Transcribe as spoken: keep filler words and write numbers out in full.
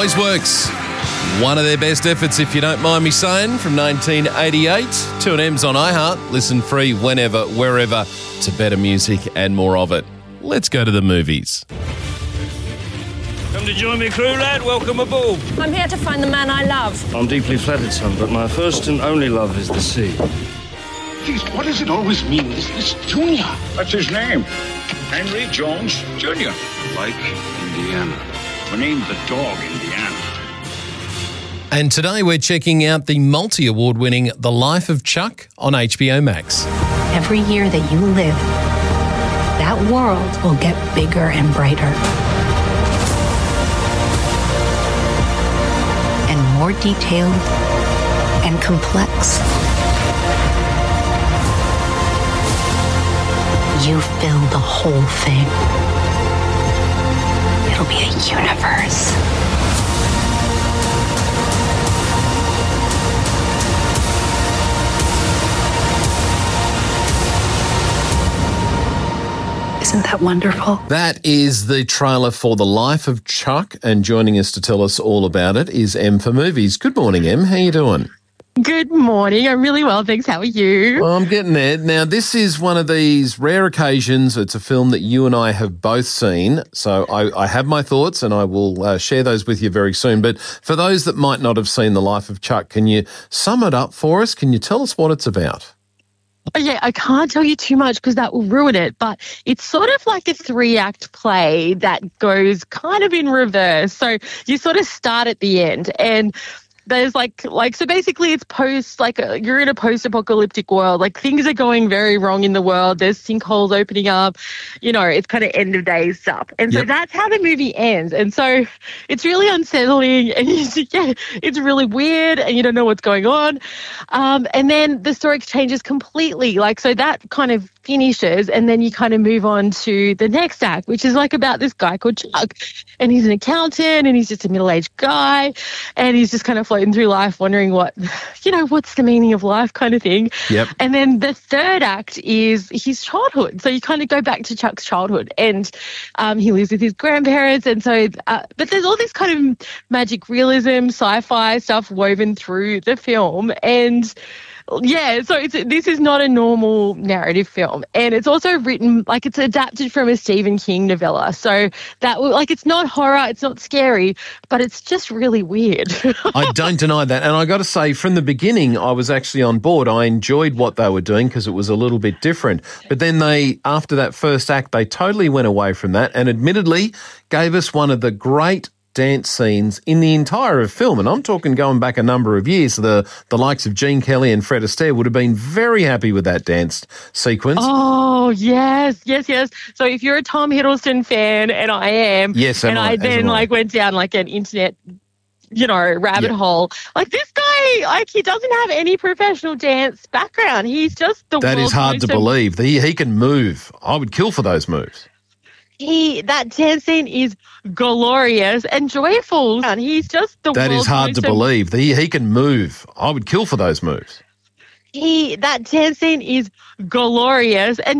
Always Works. One of their best efforts, if you don't mind me saying, from nineteen eighty-eight. two and M's on iHeart. Listen free whenever, wherever, to better music and more of it. Let's go to the movies. Come to join me, crew, lad. Welcome aboard. I'm here to find the man I love. I'm deeply flattered, son, but my first and only love is the sea. Jeez, what does it always mean, this, this Junior? That's his name. Henry Jones Junior Like Indiana. We named the dog Indiana. And today we're checking out the multi-award winning The Life of Chuck on H B O Max. Every year that you live, that world will get bigger and brighter. And more detailed and complex. You fill the whole thing. It'll be a universe. Isn't that wonderful? That is the trailer for The Life of Chuck, and joining us to tell us all about it is Em for Movies. Good morning, Em. How you doing? Good morning. I'm really well, thanks. How are you? Well, I'm getting there. Now, this is one of these rare occasions. It's a film that you and I have both seen, so I, I have my thoughts and I will uh, share those with you very soon. But for those that might not have seen The Life of Chuck, can you sum it up for us? Can you tell us what it's about? Oh, yeah, I can't tell you too much because that will ruin it, but it's sort of like a three-act play that goes kind of in reverse. So you sort of start at the end, and there's like, like so basically it's post, like a, you're in a post-apocalyptic world. Like things are going very wrong in the world. There's sinkholes opening up. You know, it's kind of end of days stuff. And so yep. That's how the movie ends. And so it's really unsettling and you, yeah, it's really weird and you don't know what's going on. Um, and then the story changes completely. Like, so that kind of finishes and then you kind of move on to the next act, which is like about this guy called Chuck, and he's an accountant and he's just a middle-aged guy and he's just kind of floating through life wondering what, you know, what's the meaning of life kind of thing. Yep. And then the third act is his childhood. So you kind of go back to Chuck's childhood and um, he lives with his grandparents. And so, uh, but there's all this kind of magic realism, sci-fi stuff woven through the film. And yeah, so it's, this is not a normal narrative film, and it's also written like it's adapted from a Stephen King novella. So that like it's not horror, it's not scary, but it's just really weird. I don't deny that, and I got to say, from the beginning, I was actually on board. I enjoyed what they were doing because it was a little bit different. But then they, after that first act, they totally went away from that, and admittedly gave us one of the great dance scenes in the entire film, and I'm talking going back a number of years. The the likes of Gene Kelly and Fred Astaire would have been very happy with that dance sequence. Oh yes, yes, yes. So if you're a Tom Hiddleston fan, and I am, yes, and I, I then like went down like an internet, you know, rabbit yep. hole. Like this guy, like he doesn't have any professional dance background. He's just the that is hard to believe. He he can move. I would kill for those moves. He that dance scene is glorious and joyful. And he's just the that is hard to believe. He he can move. I would kill for those moves. He that dance scene is glorious and